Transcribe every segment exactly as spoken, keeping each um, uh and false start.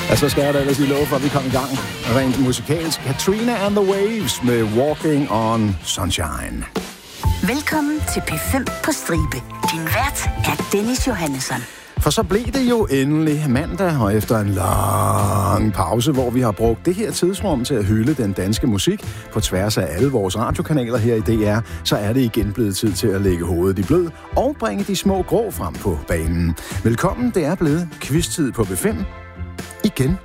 Ja, så skal jeg da ellers lige love for, at vi kommer i gang rent musikalsk. Katrina and the Waves med Walking on Sunshine. Velkommen til P fem på stribe. Din vært er Dennis Johannesson. For så blev det jo endelig mandag, og efter en lang pause, hvor vi har brugt det her tidsrum til at hylde den danske musik på tværs af alle vores radiokanaler her i D R, så er det igen blevet tid til at lægge hovedet i blød og bringe de små grå frem på banen. Velkommen, det er blevet quiz-tid på P fem. Igen.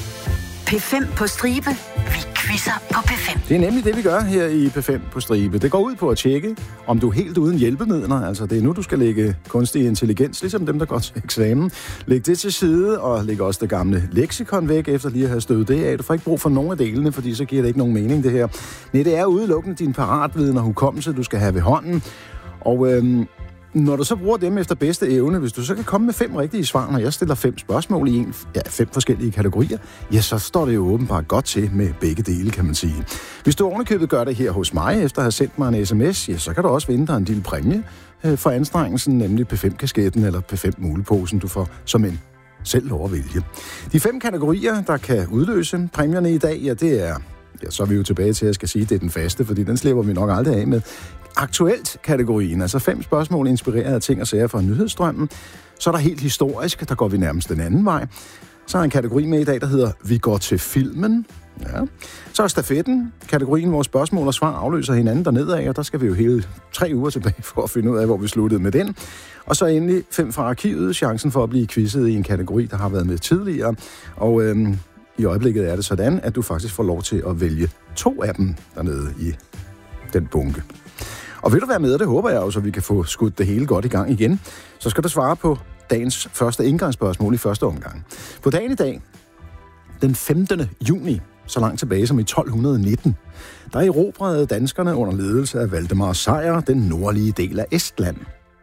P fem på stribe. Vi quizzer på P fem. Det er nemlig det, vi gør her i P fem på stribe. Det går ud på at tjekke, om du er helt uden hjælpemidler. Altså, det er nu, du skal lægge kunstig intelligens, ligesom dem, der går til eksamen. Læg det til side, og læg også det gamle leksikon væk, efter lige at have støvet det af. Du får ikke brug for nogen af delene, fordi så giver det ikke nogen mening, det her. Nej, det er udelukkende din paratviden og hukommelse, du skal have ved hånden. Og øhm, når du så bruger dem efter bedste evne, hvis du så kan komme med fem rigtige svar, når jeg stiller fem spørgsmål i en, ja, fem forskellige kategorier, ja, så står det jo åbenbart godt til med begge dele, kan man sige. Hvis du ovenikøbet gør det her hos mig, efter at have sendt mig en sms, ja, så kan du også vinde dig en lille præmie øh, for anstrengelsen, nemlig P fem-kasketten eller P fem-muleposen, du får som en selv lov at vælge. De fem kategorier, der kan udløse præmierne i dag, ja, det er, ja, så er vi jo tilbage til, at jeg skal sige, at det er den faste, fordi den slipper vi nok aldrig af med. Aktuelt-kategorien, altså fem spørgsmål inspireret af ting og sager fra nyhedsstrømmen. Så er der helt historisk, der går vi nærmest den anden vej. Så er der en kategori med i dag, der hedder Vi går til filmen. Ja. Så er stafetten, kategorien, hvor spørgsmål og svar afløser hinanden dernede af, og der skal vi jo hele tre uger tilbage for at finde ud af, hvor vi sluttede med den. Og så endelig fem fra arkivet, chancen for at blive quizzet i en kategori, der har været med tidligere. Og øhm, i øjeblikket er det sådan, at du faktisk får lov til at vælge to af dem dernede i den bunke. Og vil du være med, det håber jeg jo, så vi kan få skudt det hele godt i gang igen, så skal du svare på dagens første indgangsspørgsmål i første omgang. På dagen i dag, den femtende juni, så langt tilbage som i tolv nitten, der erobrede danskerne under ledelse af Valdemar Sejr den nordlige del af Estland.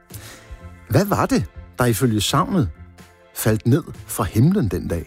Hvad var det, der ifølge sagnet faldt ned fra himlen den dag?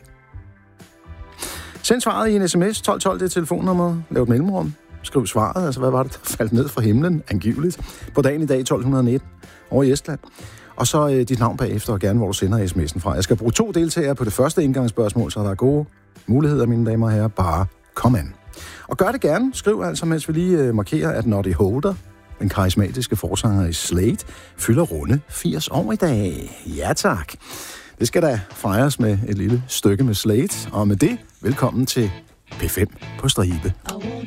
Send svaret i en sms, tolv tolv, det er telefonnummeret, lav et mellemrum. Skriv svaret, altså hvad var det, der faldt ned fra himlen, angiveligt, på dagen i dag tolv nitten, over i Estland. Og så øh, dit navn bagefter, og gerne hvor du sender sms'en fra. Jeg skal bruge to deltagere på det første indgangsspørgsmål, så der er gode muligheder, mine damer og herrer. Bare kom an. Og gør det gerne. Skriv altså, mens vi lige øh, markerer, at Noddy Holder, den karismatiske forsanger i Slade, fylder runde firs år i dag. Ja tak. Det skal da fejres med et lille stykke med Slade. Og med det, velkommen til P fem på stribe.